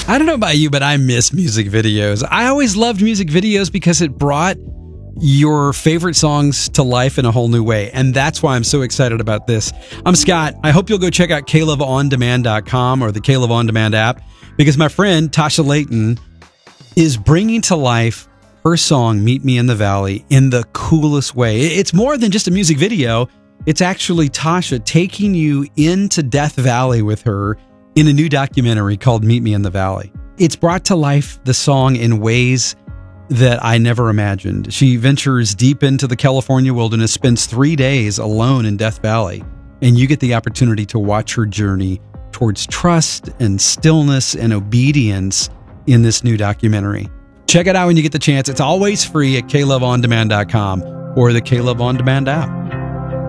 I don't know about you, but I miss music videos. I always loved music videos because it brought your favorite songs to life in a whole new way. And that's why I'm so excited about this. I'm Scott. I hope you'll go check out KLoveOnDemand.com or the KLove On Demand app, because my friend Tasha Layton is bringing to life her song, Meet Me in the Valley, in the coolest way. It's more than just a music video. It's actually Tasha taking you into Death Valley with her in a new documentary called Meet Me in the Valley. It's brought to life the song in ways that I never imagined. She ventures deep into the California wilderness, spends 3 days alone in Death Valley, and you get the opportunity to watch her journey towards trust and stillness and obedience in this new documentary. Check it out when you get the chance. It's always free at KLoveOnDemand.com or the KLove On Demand app.